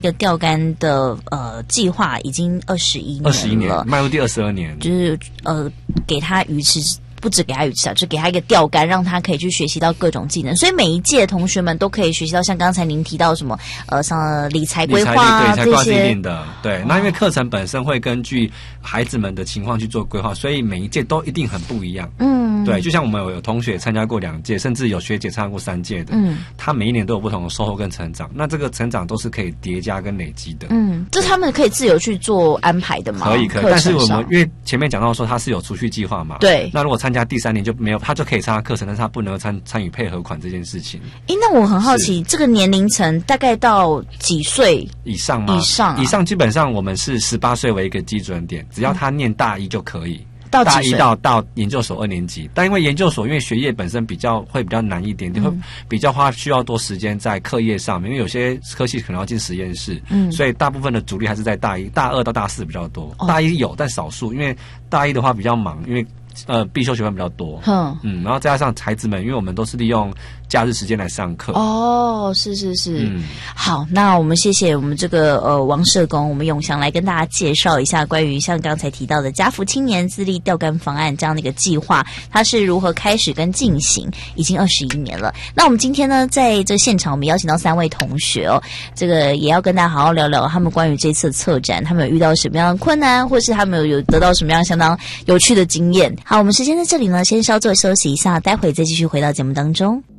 这个钓竿的计划已经21年了， 迈入第22年， 就是给他鱼吃。不止给他鱼吃啊，就给他一个钓竿，让他可以去学习到各种技能。所以每一届同学们都可以学习到，像刚才您提到什么像理财规划啊这些。理财规划是一定的，对。那因为课程本身会根据孩子们的情况去做规划，所以每一届都一定很不一样。对，就像我们有同学参加过2届，甚至有学姐参加过3届的，他每一年都有不同的收获跟成长。那这个成长都是可以叠加跟累积的。 这他们可以自由去做安排的吗？ 可以。但是我们因为前面讲到说他是有储蓄计划嘛， 对。 那如果参加第3年就没有，他就可以参加课程，但是他不能参与配合款这件事情。 那我很好奇，这个年龄层大概到几岁以上吗？以上基本上我们是18岁为一个基准点，只要他念大1就可以。大1到研究所2年级，但因为研究所因为学业本身比较难一点点，会比较需要多时间在课业上面，因为有些科系可能要进实验室，所以大部分的主力还是在大1、大2到大4比较多。大1有，但少数，因为大1的话比较忙，因为必修学分比较多，然后再加上孩子们，因为我们都是利用假日时间来上课。 是。好，那我们谢谢我们这个王社工，我们永祥来跟大家介绍一下关于像刚才提到的家福青年自立钓竿方案这样的一个计划，它是如何开始跟进行，已经21年了。那我们今天呢，在这现场我们邀请到3位同学这个也要跟大家好好聊聊他们关于这次策展，他们有遇到什么样的困难，或是他们有得到什么样相当有趣的经验。好，我们时间在这里呢，先稍作休息一下，待会再继续回到节目当中。